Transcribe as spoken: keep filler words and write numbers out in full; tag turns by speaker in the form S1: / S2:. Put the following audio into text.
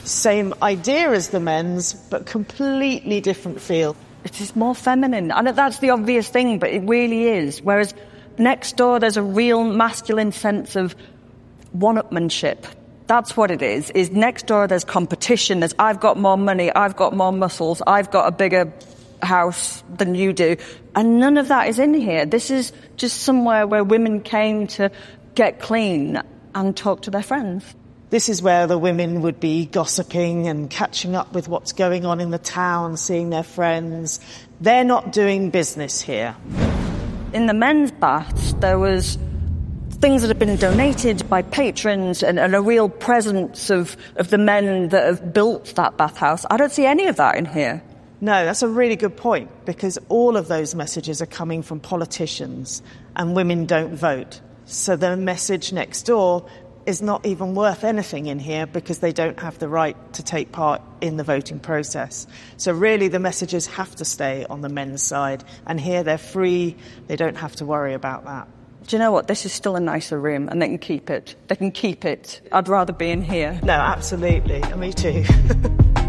S1: Same idea as the men's, but completely different feel.
S2: It is more feminine. And that's the obvious thing, but it really is. Whereas next door, there's a real masculine sense of one-upmanship. That's what it is. Is next door, there's competition. There's, I've got more money, I've got more muscles, I've got a bigger house than you do. And none of that is in here. This is just somewhere where women came to get clean and talk to their friends.
S1: This is where the women would be gossiping and catching up with what's going on in the town, seeing their friends. They're not doing business here.
S2: In the men's baths, there was things that have been donated by patrons and, and a real presence of, of the men that have built that bathhouse. I don't see any of that in here.
S1: No, that's a really good point, because all of those messages are coming from politicians, and women don't vote. So the message next door is not even worth anything in here because they don't have the right to take part in the voting process. So really the messages have to stay on the men's side, and here they're free, they don't have to worry about that.
S2: Do you know what? This is still a nicer room, and they can keep it. They can keep it. I'd rather be in here.
S1: No, absolutely. Me too.